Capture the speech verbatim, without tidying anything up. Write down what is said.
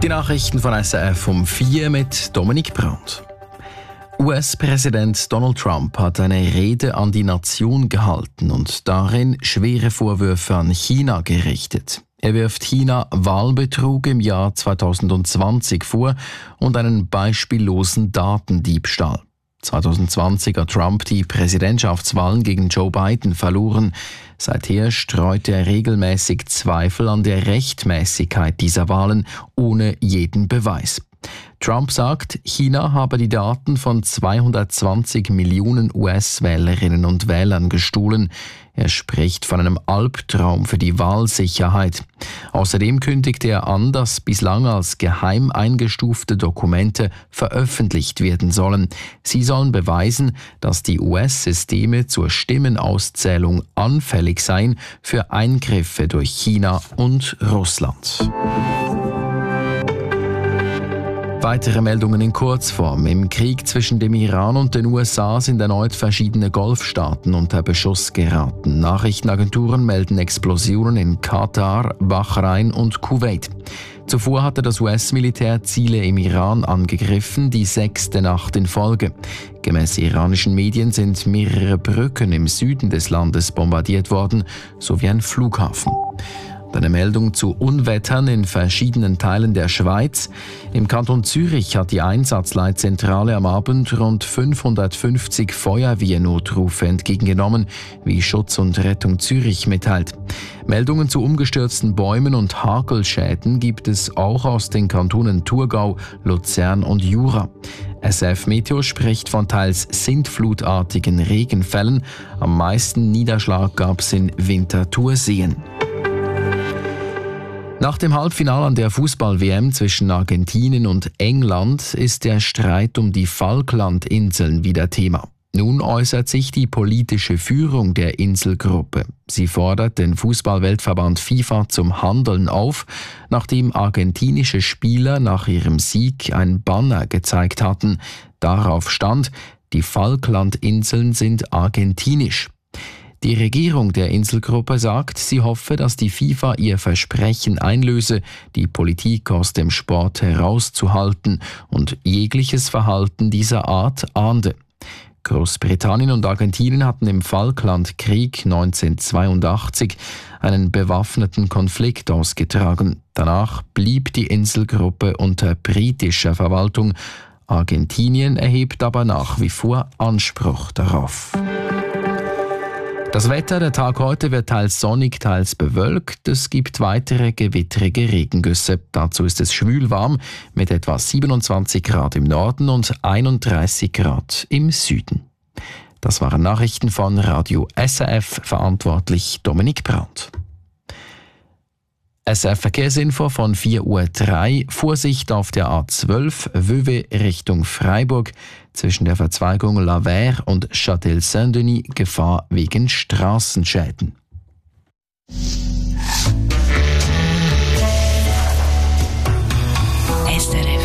Die Nachrichten von S R F um vier mit Dominik Brandt. U S-Präsident Donald Trump hat eine Rede an die Nation gehalten und darin schwere Vorwürfe an China gerichtet. Er wirft China Wahlbetrug im Jahr zwanzig zwanzig vor und einen beispiellosen Datendiebstahl. zwanzig zwanzig hat Trump die Präsidentschaftswahlen gegen Joe Biden verloren. Seither streut er regelmäßig Zweifel an der Rechtmäßigkeit dieser Wahlen ohne jeden Beweis. Trump sagt, China habe die Daten von zweihundertzwanzig Millionen U S-Wählerinnen und Wählern gestohlen. Er spricht von einem Albtraum für die Wahlsicherheit. Außerdem kündigt er an, dass bislang als geheim eingestufte Dokumente veröffentlicht werden sollen. Sie sollen beweisen, dass die U S-Systeme zur Stimmenauszählung anfällig seien für Eingriffe durch China und Russland. Weitere Meldungen in Kurzform. Im Krieg zwischen dem Iran und den U S A sind erneut verschiedene Golfstaaten unter Beschuss geraten. Nachrichtenagenturen melden Explosionen in Katar, Bahrain und Kuwait. Zuvor hatte das U S-Militär Ziele im Iran angegriffen, die sechste Nacht in Folge. Gemäß iranischen Medien sind mehrere Brücken im Süden des Landes bombardiert worden, sowie ein Flughafen. Eine Meldung zu Unwettern in verschiedenen Teilen der Schweiz. Im Kanton Zürich hat die Einsatzleitzentrale am Abend rund fünfhundertfünfzig Feuerwehrnotrufe entgegengenommen, wie Schutz und Rettung Zürich mitteilt. Meldungen zu umgestürzten Bäumen und Hagelschäden gibt es auch aus den Kantonen Thurgau, Luzern und Jura. S F Meteo spricht von teils sintflutartigen Regenfällen. Am meisten Niederschlag gab es in Winterthurseen. Nach dem Halbfinale an der Fußball-W M zwischen Argentinien und England ist der Streit um die Falklandinseln wieder Thema. Nun äußert sich die politische Führung der Inselgruppe. Sie fordert den Fußballweltverband FIFA zum Handeln auf, nachdem argentinische Spieler nach ihrem Sieg ein Banner gezeigt hatten. Darauf stand, die Falklandinseln sind argentinisch. Die Regierung der Inselgruppe sagt, sie hoffe, dass die FIFA ihr Versprechen einlöse, die Politik aus dem Sport herauszuhalten und jegliches Verhalten dieser Art ahnde. Großbritannien und Argentinien hatten im Falklandkrieg neunzehnhundertzweiundachtzig einen bewaffneten Konflikt ausgetragen. Danach blieb die Inselgruppe unter britischer Verwaltung. Argentinien erhebt aber nach wie vor Anspruch darauf. Das Wetter, der Tag heute wird teils sonnig, teils bewölkt. Es gibt weitere gewittrige Regengüsse. Dazu ist es schwül warm mit etwa siebenundzwanzig Grad im Norden und einunddreißig Grad im Süden. Das waren Nachrichten von Radio S R F, verantwortlich Dominik Brandt. S R F-Verkehrsinfo von vier Uhr drei. Vorsicht auf der A zwölf, Vevey Richtung Freiburg. Zwischen der Verzweigung La Verre und Châtel-Saint-Denis Gefahr wegen Straßenschäden. S R F